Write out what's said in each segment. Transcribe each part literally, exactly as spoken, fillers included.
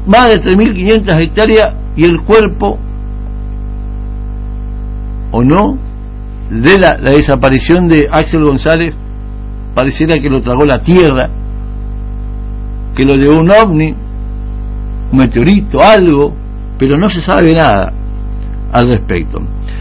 más de tres mil quinientas hectáreas y el cuerpo, o no, de la, la desaparición de Axel González pareciera que lo tragó la tierra, que lo llevó un ovni, un meteorito, algo, pero no se sabe nada al respecto.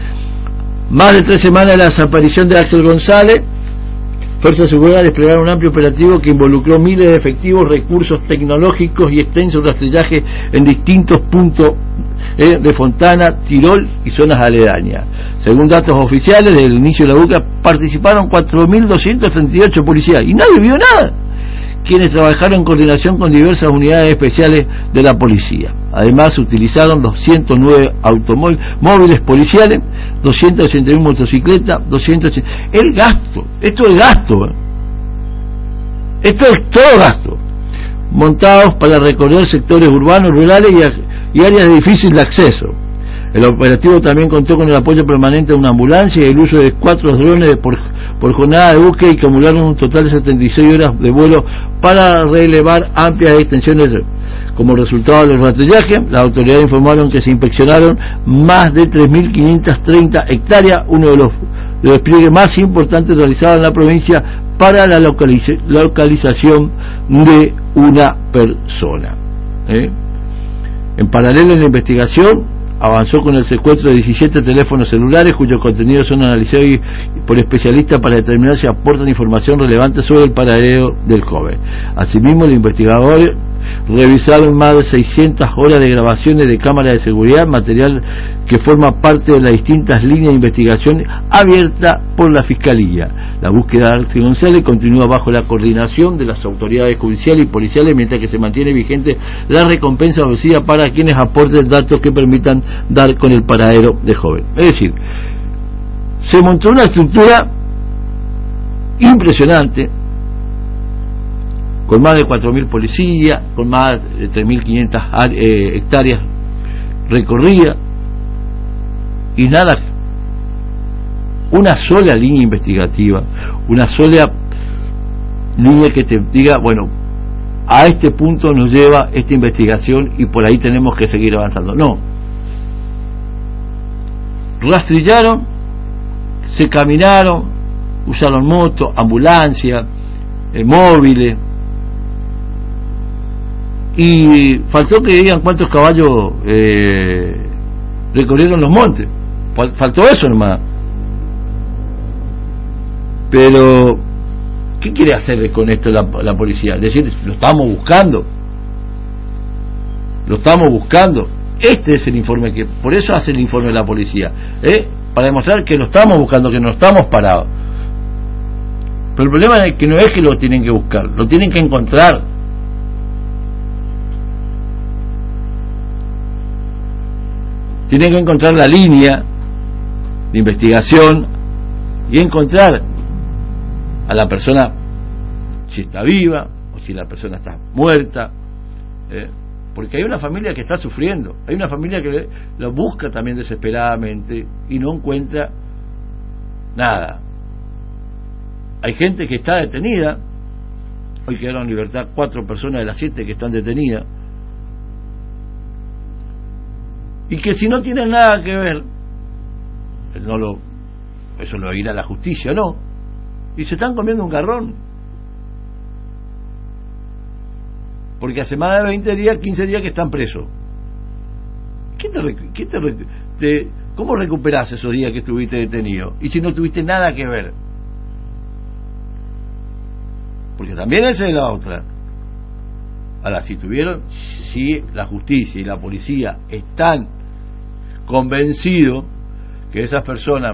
Más de tres semanas de la desaparición de Axel González, Fuerzas de Seguridad desplegaron un amplio operativo que involucró miles de efectivos, recursos tecnológicos y extensos rastrillaje en distintos puntos eh, de Fontana, Tirol y zonas aledañas. Según datos oficiales, desde el inicio de la búsqueda participaron cuatro mil doscientos treinta y ocho policías y nadie vio nada, quienes trabajaron en coordinación con diversas unidades especiales de la policía. Además, se utilizaron doscientos nueve automóviles policiales, doscientas ochenta y una motocicletas, doscientos ochenta... El gasto, esto es gasto, ¿eh? Esto es todo gasto, montados para recorrer sectores urbanos, rurales y, y áreas de difícil acceso. El operativo también contó con el apoyo permanente de una ambulancia y el uso de cuatro drones por, por jornada de búsqueda, y que acumularon un total de setenta y seis horas de vuelo para relevar amplias extensiones. Como resultado del rastrillaje, las autoridades informaron que se inspeccionaron más de tres mil quinientas treinta hectáreas, uno de los, de los despliegues más importantes realizados en la provincia para la localiza, localización de una persona. ¿Eh? En paralelo, en la investigación avanzó con el secuestro de diecisiete teléfonos celulares, cuyos contenidos son analizados por especialistas para determinar si aportan información relevante sobre el paradero del joven. Asimismo, los investigadores revisaron más de seiscientas horas de grabaciones de cámaras de seguridad, material que forma parte de las distintas líneas de investigación abiertas por la Fiscalía. La búsqueda de Axel González continúa bajo la coordinación de las autoridades judiciales y policiales, mientras que se mantiene vigente la recompensa ofrecida para quienes aporten datos que permitan dar con el paradero del joven. Es decir, se montó una estructura impresionante, con más de cuatro mil policías, con más de tres mil quinientas eh, hectáreas recorridas, y nada, una sola línea investigativa, una sola línea que te diga, bueno, a este punto nos lleva esta investigación y por ahí tenemos que seguir avanzando. No, rastrillaron, se caminaron, usaron motos, ambulancias, eh, móviles, y faltó que digan cuántos caballos eh, recorrieron los montes. Faltó eso nomás. Pero ¿qué quiere hacer con esto la, la policía? Es decir, lo estamos buscando, lo estamos buscando. Este es el informe, que por eso hace el informe de la policía, ¿eh? Para demostrar que lo estamos buscando, que no estamos parados. Pero el problema es que no es que lo tienen que buscar, lo tienen que encontrar. Tienen que encontrar la línea de investigación y encontrar a la persona, si está viva o si la persona está muerta, ¿eh? Porque hay una familia que está sufriendo, hay una familia que lo busca también desesperadamente y no encuentra nada. Hay gente que está detenida, hoy quedaron en libertad cuatro personas de las siete que están detenidas, y que si no tienen nada que ver, no lo, eso lo irá a la justicia, no, y se están comiendo un garrón, porque hace más de veinte días, quince días que están presos. ¿Qué te, qué te, te, ¿Cómo recuperás esos días que estuviste detenido? Y si no tuviste nada que ver, porque también esa es la otra. Ahora, si tuvieron, si la justicia y la policía están convencidos que esas personas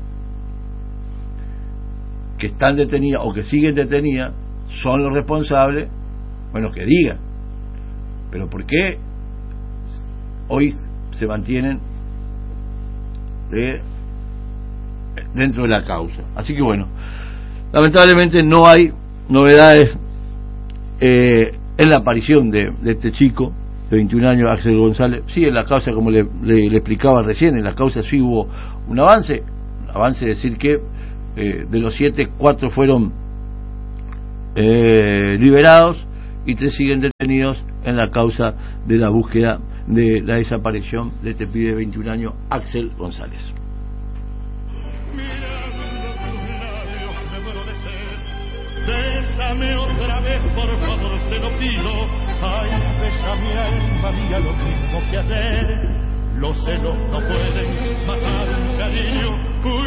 que están detenidas o que siguen detenidas son los responsables, bueno, que digan. Pero ¿por qué hoy se mantienen eh, dentro de la causa? Así que bueno, lamentablemente no hay novedades eh, en la aparición de, de este chico de veintiún años, Axel González. Sí, en la causa, como le, le, le explicaba recién, en la causa sí hubo un avance, un avance es decir que eh, de los siete, cuatro fueron eh, liberados y tres siguen detenidos en la causa de la búsqueda de la desaparición de este pibe de veintiún años, Axel González. Bésame otra vez, por favor, te lo pido. Ay, bésame, alma mía, lo mismo que ayer. Los celos no pueden matar un cariño.